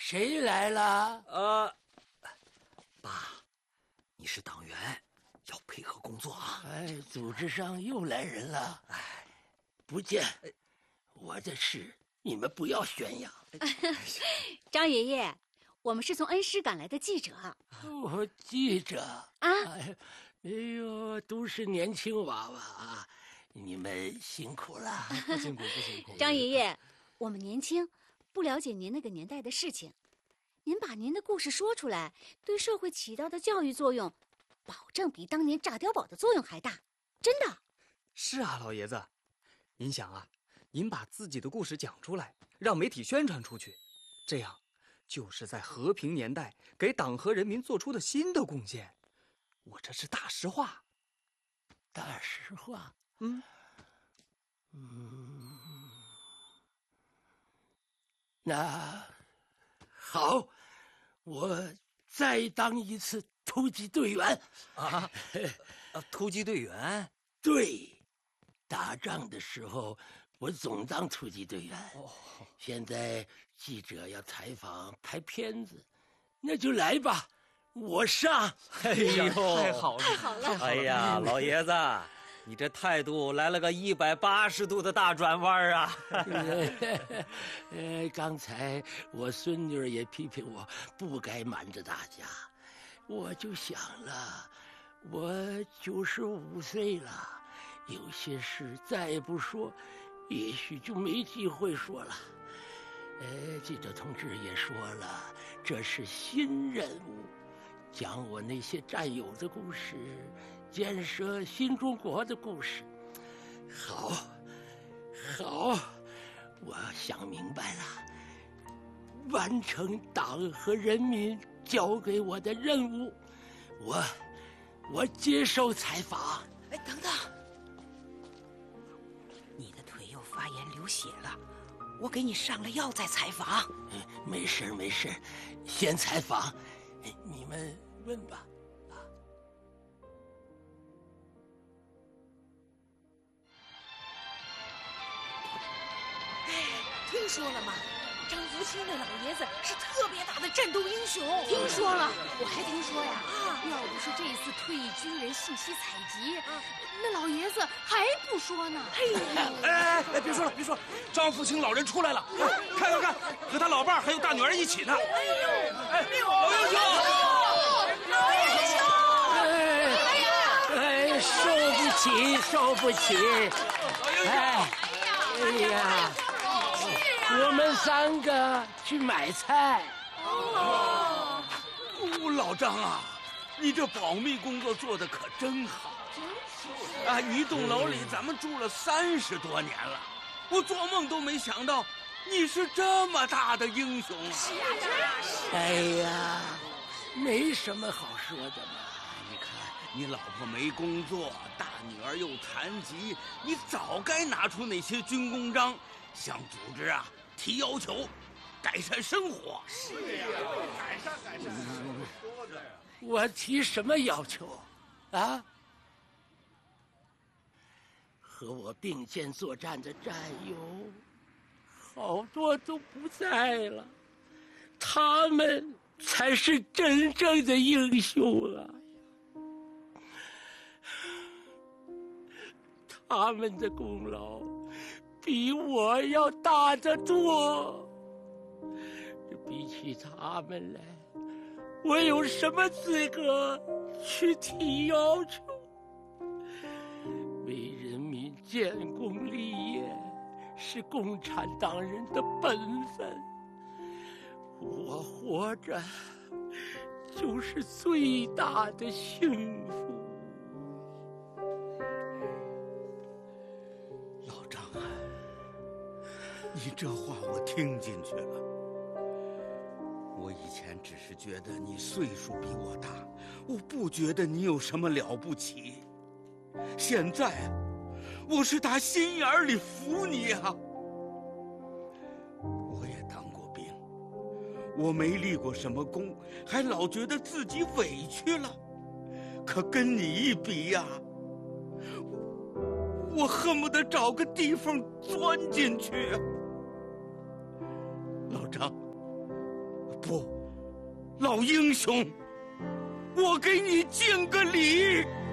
谁来了？ 爸，你是党员，要配合工作啊。 哎，组织上又来人了。哎，不见，我的事你们不要宣扬。 张爷爷，我们是从恩施赶来的记者。 我记者啊， 哎呦，都是年轻娃娃啊，你们辛苦了。 不辛苦不辛苦。 张爷爷，我们年轻，不了解您那个年代的事情，您把您的故事说出来，对社会起到的教育作用，保证比当年炸碉堡的作用还大，真的。 是啊，老爷子，您想啊，您把自己的故事讲出来，让媒体宣传出去，这样就是在和平年代给党和人民做出的新的贡献。我这是大实话。 大实话。那好，我再当一次突击队员啊！突击队员？ 对，打仗的时候我总当突击队员。现在记者要采访拍片子，那就来吧，我上。 哎呦，太好了， 太好了！ 哎呀，老爷子，你这态度来了个180度的大转弯啊！ 刚才我孙女也批评我不该瞒着大家，我就想了，我95岁了，有些事再不说，也许就没机会说了。记者同志也说了，这是新任务，讲我那些战友的故事，建设新中国的故事。好，我想明白了，完成党和人民交给我的任务，我接受采访。 哎，等等，你的腿又发炎流血了，我给你上了药再采访。 没事，先采访，你们问吧。 听说了吗？张福清那老爷子是特别大的战斗英雄。 听说了，我还听说呀，要不是这次退役军人信息采集，那老爷子还不说呢。 哎，别说了，张福清老人出来了，看，和他老伴还有大女儿一起呢。老英雄， 老英雄！ 受不起！哎呀！我们3个去买菜。 老张啊，你这保密工作做得可真好。啊，一栋楼里咱们住了30多年了，我做梦都没想到你是这么大的英雄啊！ 是啊。 哎呀，没什么好说的嘛。 你看，你老婆没工作，大女儿又残疾，你早该拿出那些军功章，向组织啊提要求，改善生活。是呀，改善。 我提什么要求啊？和我并肩作战的战友，好多都不在了，他们才是真正的英雄啊！他们的功劳比我要大得多。比起他们来，我有什么资格去提要求？为人民建功立业是共产党人的本分，我活着就是最大的幸福。 老张啊，你这话我听进去了。我以前只是觉得你岁数比我大，我不觉得你有什么了不起。现在我是打心眼里服你啊。我也当过兵，我没立过什么功，还老觉得自己委屈了。可跟你一比呀，我恨不得找个地方钻进去啊。老张， 不，老英雄，我给你敬个礼。